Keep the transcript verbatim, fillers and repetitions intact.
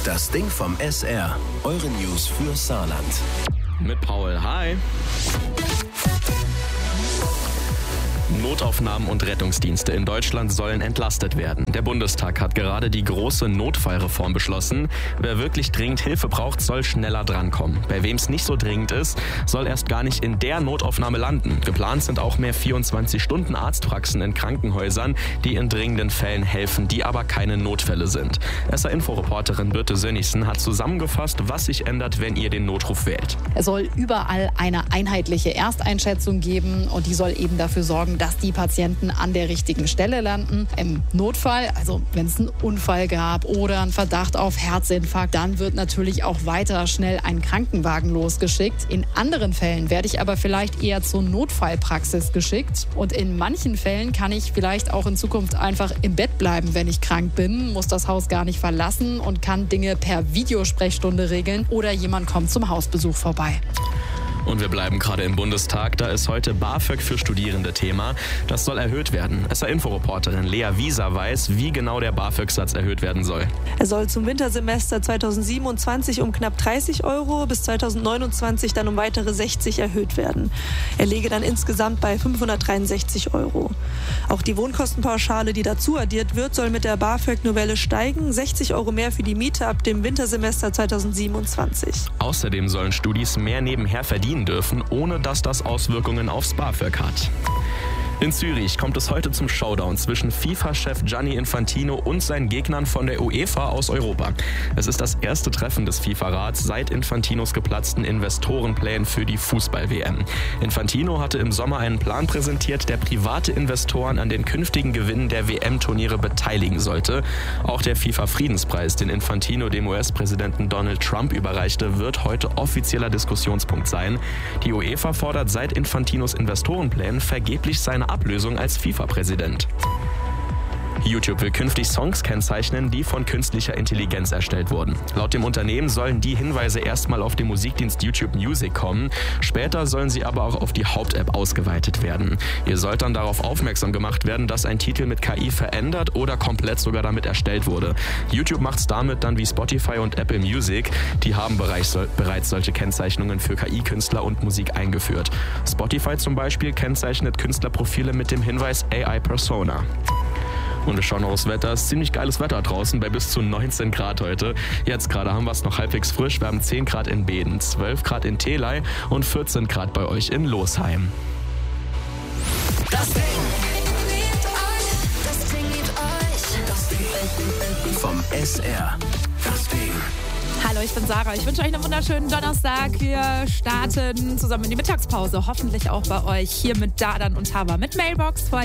Das Ding vom S R. Eure News für Saarland. Mit Paul. Hi. Notaufnahmen und Rettungsdienste in Deutschland sollen entlastet werden. Der Bundestag hat gerade die große Notfallreform beschlossen. Wer wirklich dringend Hilfe braucht, soll schneller drankommen. Bei wem es nicht so dringend ist, soll erst gar nicht in der Notaufnahme landen. Geplant sind auch mehr vierundzwanzig-Stunden-Arztpraxen in Krankenhäusern, die in dringenden Fällen helfen, die aber keine Notfälle sind. S R-Info-Reporterin Birte Sönnigsen hat zusammengefasst, was sich ändert, wenn ihr den Notruf wählt. Es soll überall eine einheitliche Ersteinschätzung geben und die soll eben dafür sorgen, dass die Patienten an der richtigen Stelle landen. Im Notfall, also wenn es einen Unfall gab oder einen Verdacht auf Herzinfarkt, dann wird natürlich auch weiter schnell ein Krankenwagen losgeschickt. In anderen Fällen werde ich aber vielleicht eher zur Notfallpraxis geschickt. Und in manchen Fällen kann ich vielleicht auch in Zukunft einfach im Bett bleiben, wenn ich krank bin, muss das Haus gar nicht verlassen und kann Dinge per Videosprechstunde regeln oder jemand kommt zum Hausbesuch vorbei. Und wir bleiben gerade im Bundestag. Da ist heute BAföG für Studierende Thema. Das soll erhöht werden. S R-Info-Reporterin Lea Wieser weiß, wie genau der BAföG-Satz erhöht werden soll. Er soll zum Wintersemester zweitausendsiebenundzwanzig um knapp dreißig Euro, bis zweitausendneunundzwanzig dann um weitere sechzig erhöht werden. Er läge dann insgesamt bei fünfhundertdreiundsechzig Euro. Auch die Wohnkostenpauschale, die dazu addiert wird, soll mit der BAföG-Novelle steigen. sechzig Euro mehr für die Miete ab dem Wintersemester zweitausendsiebenundzwanzig. Außerdem sollen Studis mehr nebenher verdienen dürfen, ohne dass das Auswirkungen aufs BAföG hat. In Zürich kommt es heute zum Showdown zwischen FIFA-Chef Gianni Infantino und seinen Gegnern von der UEFA aus Europa. Es ist das erste Treffen des FIFA-Rats seit Infantinos geplatzten Investorenplänen für die Fußball-W M. Infantino hatte im Sommer einen Plan präsentiert, der private Investoren an den künftigen Gewinnen der W M-Turniere beteiligen sollte. Auch der FIFA-Friedenspreis, den Infantino dem U S-Präsidenten Donald Trump überreichte, wird heute offizieller Diskussionspunkt sein. Die UEFA fordert seit Infantinos Investorenplänen vergeblich seine Ablösung als FIFA-Präsident. YouTube will künftig Songs kennzeichnen, die von künstlicher Intelligenz erstellt wurden. Laut dem Unternehmen sollen die Hinweise erstmal auf den Musikdienst YouTube Music kommen. Später sollen sie aber auch auf die Haupt-App ausgeweitet werden. Ihr sollt dann darauf aufmerksam gemacht werden, dass ein Titel mit K I verändert oder komplett sogar damit erstellt wurde. YouTube macht's damit dann wie Spotify und Apple Music. Die haben bereits solche Kennzeichnungen für K I-Künstler und Musik eingeführt. Spotify zum Beispiel kennzeichnet Künstlerprofile mit dem Hinweis A I Persona. Und wir schauen aufs Wetter. Es ist ziemlich geiles Wetter draußen bei bis zu neunzehn Grad heute. Jetzt gerade haben wir es noch halbwegs frisch. Wir haben zehn Grad in Beden, zwölf Grad in Theley und vierzehn Grad bei euch in Losheim. Das Ding. Das Ding mit euch. Das Ding. Vom S R. Das Ding. Hallo, ich bin Sarah. Ich wünsche euch einen wunderschönen Donnerstag. Wir starten zusammen in die Mittagspause. Hoffentlich auch bei euch hier mit Dadan und Tava mit Mailbox.